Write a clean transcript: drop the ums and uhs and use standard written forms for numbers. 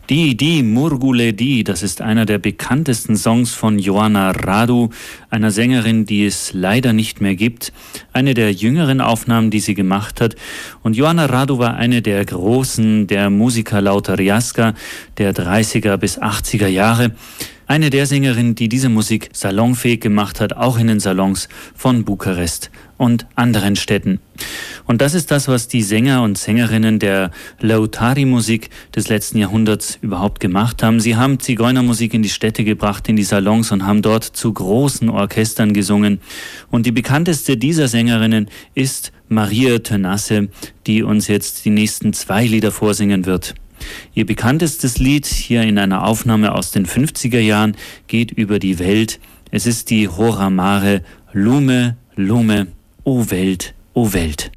Die Murgule Di, das ist einer der bekanntesten Songs von Joanna Radu, einer Sängerin, die es leider nicht mehr gibt. Eine der jüngeren Aufnahmen, die sie gemacht hat. Und Joanna Radu war eine der Großen der Musica Lauteriasca der 30er bis 80er Jahre. Eine der Sängerinnen, die diese Musik salonfähig gemacht hat, auch in den Salons von Bukarest und anderen Städten. Und das ist das, was die Sänger und Sängerinnen der Lautari-Musik des letzten Jahrhunderts überhaupt gemacht haben. Sie haben Zigeunermusik in die Städte gebracht, in die Salons und haben dort zu großen Orchestern gesungen. Und die bekannteste dieser Sängerinnen ist Maria Tănase, die uns jetzt die nächsten 2 Lieder vorsingen wird. Ihr bekanntestes Lied, hier in einer Aufnahme aus den 50er Jahren, geht über die Welt. Es ist die Hora Mare, Lume, Lume, O Welt, O Welt.